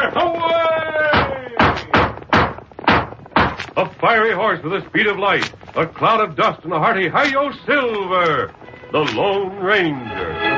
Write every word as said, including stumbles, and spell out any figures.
Away! A fiery horse with the speed of light, a cloud of dust, and a hearty Hi-Yo Silver, the Lone Ranger.